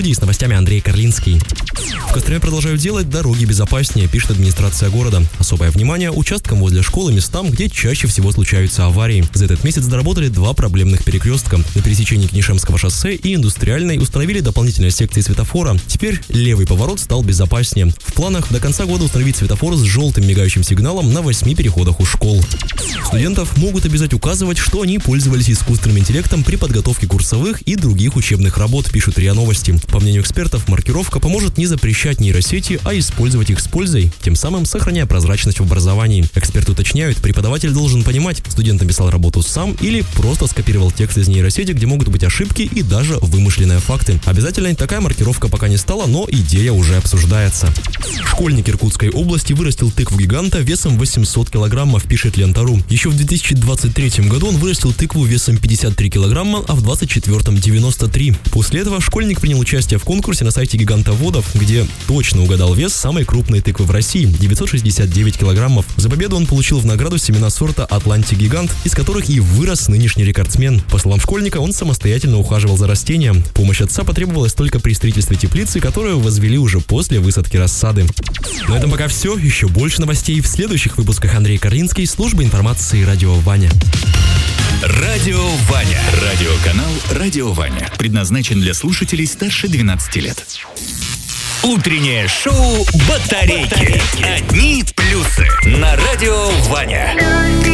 С новостями Андрей Карлинский. В Костроме продолжают делать дороги безопаснее, пишет администрация города. Особое внимание участкам возле школы, местам, где чаще всего случаются аварии. За этот месяц доработали 2 проблемных перекрестка. На пересечении Книшемского шоссе и Индустриальной установили дополнительные секции светофора. Теперь левый поворот стал безопаснее. В планах до конца года установить светофор с желтым мигающим сигналом на 8 переходах у школ. Студентов могут обязать указывать, что они пользовались искусственным интеллектом при подготовке курсовых и других учебных работ, пишут РИА Новости. По мнению экспертов, маркировка поможет не запрещать нейросети, а использовать их с пользой, тем самым сохраняя прозрачность в образовании. Эксперты уточняют, преподаватель должен понимать, студент написал работу сам или просто скопировал текст из нейросети, где могут быть ошибки и даже вымышленные факты. Обязательной такая маркировка пока не стала, но идея уже обсуждается. Школьник Иркутской области вырастил тыкву-гиганта весом 800 килограммов, пишет Лента.ру. Еще в 2023 году он вырастил тыкву весом 53 килограмма, а в 2024 – 93. После этого школьник принял участие в конкурсе на сайте Гигантоводов, где точно угадал вес самой крупной тыквы в России – 969 килограммов. За победу он получил в награду семена сорта Атлантик Гигант, из которых и вырос нынешний рекордсмен. По словам школьника, он самостоятельно ухаживал за растением. Помощь отца потребовалась только при строительстве теплицы, которую возвели уже после высадки рассады. На этом пока все. Еще больше новостей в следующих выпусках. Андрей Карлинский, служба информации «Радио Ваня». Радио Ваня. Радиоканал «Радио Ваня». Предназначен для слушателей старше 12 лет. Утреннее шоу «Батарейки». Одни плюсы на Радио Ваня.